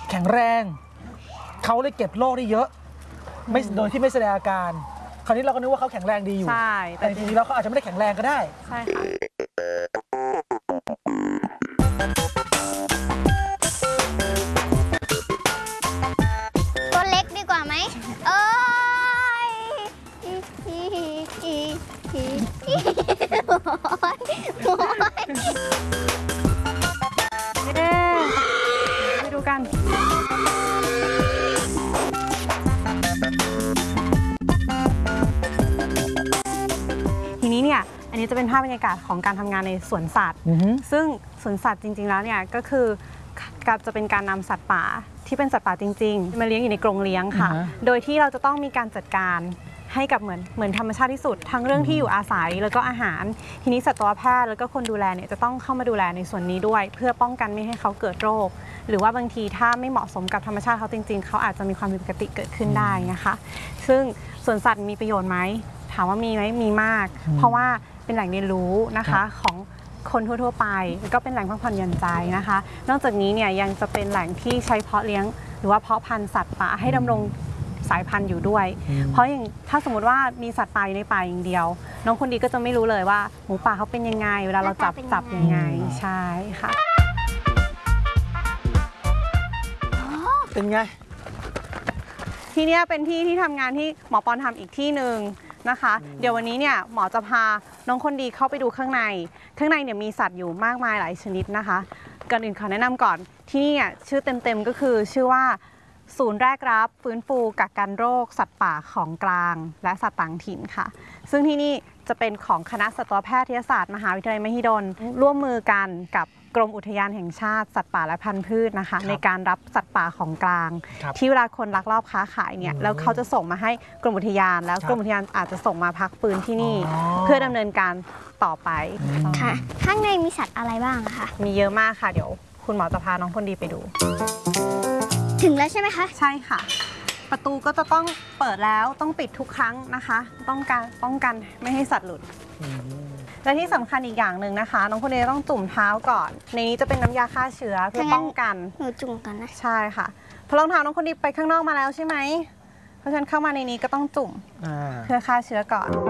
แข็งแรงเขาเลยเก็บโรคได้เยอะไม่โดยที่ไม่แสดงอาการคราวนี้เราก็นึกว่าเขาแข็งแรงดีอยู่ใช่แต่จริงๆแล้วเขาอาจจะไม่ได้แข็งแรงก็ได้ใช่ค่ะตัวเล็กดีกว่าไหมเอ้ยไปดูกันทีนี้เนี่ยอันนี้จะเป็นภาพบรรยากาศของการทำงานในสวนสัตว์ซึ่งสวนสัตว์จริงๆแล้วเนี่ยก็คือจะเป็นการนำสัตว์ป่าที่เป็นสัตว์ป่าจริงๆมาเลี้ยงอยู่ในกรงเลี้ยงค่ะโดยที่เราจะต้องมีการจัดการให้กับเหมือนธรรมชาติที่สุดทั้งเรื่องที่อยู่อาศัยแล้วก็อาหารทีนี้สัตวแพทย์แล้วก็คนดูแลเนี่ยจะต้องเข้ามาดูแลในส่วนนี้ด้วยเพื่อป้องกันไม่ให้เขาเกิดโรคหรือว่าบางทีถ้าไม่เหมาะสมกับธรรมชาติเขาจริงๆเขาอาจจะมีความผิดปกติเกิดขึ้นได้นะคะซึ่งสวนสัตว์มีประโยชน์ไหมถามว่ามีไหมมีมากเพราะว่าเป็นแหล่งเรียนรู้นะคะของคนทั่วๆไปแล้วก็เป็นแหล่งพักผ่อนหย่อนใจนะคะนอกจากนี้เนี่ยยังจะเป็นแหล่งที่ใช้เพาะเลี้ยงหรือว่าเพาะพันธุ์สัตว์ป่าให้ดำรงสายพันธุ์อยู่ด้วยเพราะอย่างถ้าสมมติว่ามีสัตว์ป่าอยู่ในป่าอย่างเดียวน้องคนดีก็จะไม่รู้เลยว่าหมูป่าเขาเป็นยังไงเวลาเราจับยังไงใช่ค่ะเป็นไงที่นี่เป็นที่ที่ทำงานที่หมอปอนทำอีกที่หนึ่งนะคะเดี๋ยววันนี้เนี่ยหมอจะพาน้องคนดีเข้าไปดูข้างในเนี่ยมีสัตว์อยู่มากมายหลายชนิดนะคะก่อนอื่นขอแนะนำก่อนที่นี่ชื่อเต็มๆก็คือชื่อว่าศูนย์แรกรับฟื้นฟูกักกันโรคสัตว์ป่าของกลางและสัตว์ต่างถิ่นค่ะซึ่งที่นี่จะเป็นของคณะสัตวแพทยศาสตร์มหาวิทยาลัยมหิดลร่วมมือกันกับกรมอุทยานแห่งชาติสัตว์ป่าและพันธุ์พืชนะคะในการรับสัตว์ป่าของกลางที่เวลาคนลักลอบค้าขายเนี่ยแล้วเขาจะส่งมาให้กรมอุทยานแล้วกรมอุทยานอาจจะส่งมาพักฟื้นที่นี่เพื่อดำเนินการต่อไปค่ะข้างในมีสัตว์อะไรบ้างคะมีเยอะมากค่ะเดี๋ยวคุณหมอจะพาน้องคนดีไปดูถึงแล้วใช่ไหมคะใช่ค่ะประตูก็จะต้องเปิดแล้วต้องปิดทุกครั้งนะคะต้องการป้องกันไม่ให้สัตว์หลุดและที่สำคัญอีกอย่างหนึ่งนะคะน้องคนดีต้องจุ่มเท้าก่อนในนี้จะเป็นน้ำยาฆ่าเชื้อเพื่อป้องกันหนูจุ่มกันนะใช่ค่ะพอรองเท้าน้องคนดีไปข้างนอกมาแล้วใช่ไหมเพราะฉะนั้นเข้ามาในนี้ก็ต้องจุ่มเพื่อฆ่าเชื้อก่อน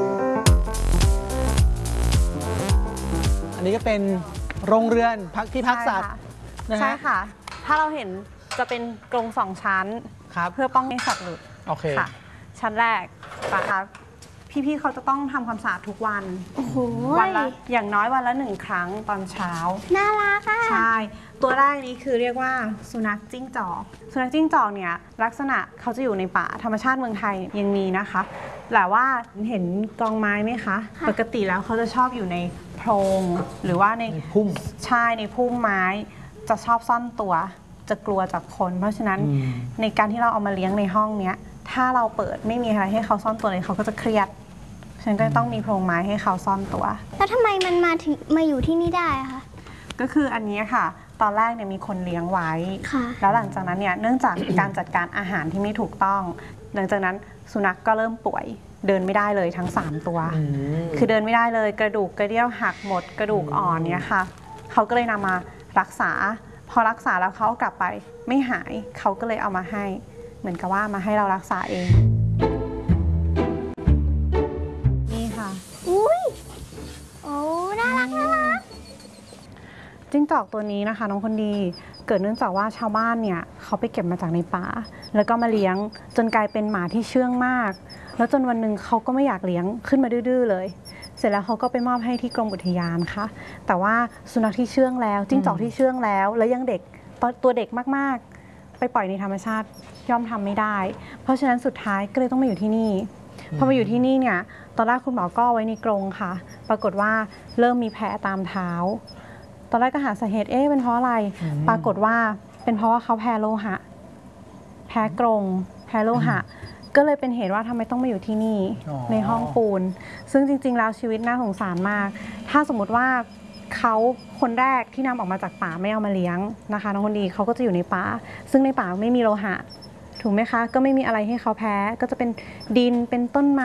อันนี้ก็เป็นโรงเรือนพักที่พักสัตว์ใช่ค่ะถ้าเราเห็นจะเป็นกรง2 ชั้นเพื่อป้องกันสัตว์หลุดโอเคค่ะชั้นแรกนะคะพี่ๆเขาจะต้องทำความสะอาดทุกวันวันละอย่างน้อยวันละ1 ครั้งตอนเช้าน่ารักอ่ะใช่ตัวแรกนี้คือเรียกว่าสุนัขจิ้งจอกสุนัขจิ้งจอกเนี่ยลักษณะเขาจะอยู่ในป่าธรรมชาติเมืองไทยยังมีนะคะแต่ว่าเห็นกองไม้ไหมคะปกติแล้วเขาจะชอบอยู่ในโพรงหรือว่าในพุ่มใช่ในพุ่มไม้จะชอบซ่อนตัวจะกลัวจากคนเพราะฉะนั้นในการที่เราเอามาเลี้ยงในห้องเนี้ยถ้าเราเปิดไม่มีอะไรให้เขาซ่อนตัวเลยเขาก็จะเครียดฉะนั้นก็ต้องมีโพรงไม้ให้เขาซ่อนตัวแล้วทำไมมันมาอยู่ที่นี่ได้คะก็คืออันนี้ค่ะตอนแรกเนี่ยมีคนเลี้ยงไว้แล้วหลังจากนั้นเนี่ยเนื่องจากการจัดการอาหารที่ไม่ถูกต้องหลังจากนั้นสุนัขก็เริ่มป่วยเดินไม่ได้เลยทั้ง3 ตัวคือเดินไม่ได้เลยกระดูกกระเดี่ยวหักหมดกระดูกอ่อนเนี่ยค่ะเขาก็เลยนำมารักษาพอรักษาแล้วเขากลับไปไม่หายเขาก็เลยเอามาให้เหมือนกับว่ามาให้เรารักษาเองนี่ค่ะอุ้ยโอ้น่ารักจิ้งจอกตัวนี้นะคะน้องคนดีเกิดเนื่องจากว่าชาวบ้านเนี่ยเขาไปเก็บมาจากในป่าแล้วก็มาเลี้ยงจนกลายเป็นหมาที่เชื่องมากแล้วจนวันหนึ่งเขาก็ไม่อยากเลี้ยงขึ้นมาดื้อๆเลยเสร็จแล้วเขาก็ไปมอบให้ที่กรมอุทยานค่ะแต่ว่าสุนัขที่เชื่องแล้วจิ้งจอกที่เชื่องแล้วยังเด็กตัวเด็กมากๆไปปล่อยในธรรมชาติย่อมทำไม่ได้เพราะฉะนั้นสุดท้ายก็เลยต้องมาอยู่ที่นี่พอมาอยู่ที่นี่เนี่ยตอนแรกคุณหมอก็ไว้ในกรงค่ะปรากฏว่าเริ่มมีแผลตามเท้าตอนแรกก็หาสาเหตุเป็นเพราะอะไรปรากฏว่าเป็นเพราะว่าเขาแพ้โลหะแพ้กรงแพ้โลหะก็เลยเป็นเหตุว่าทำไมต้องมาอยู่ที่นี่ในห้องปูนซึ่งจริงๆแล้วชีวิตน่าสงสารมากถ้าสมมติว่าเขาคนแรกที่นำออกมาจากป่าไม่เอามาเลี้ยงนะคะน้องคนดีเขาก็จะอยู่ในป่าซึ่งในป่าไม่มีโลหะถูกไหมคะก็ไม่มีอะไรให้เขาแพ้ก็จะเป็นดินเป็นต้นไม้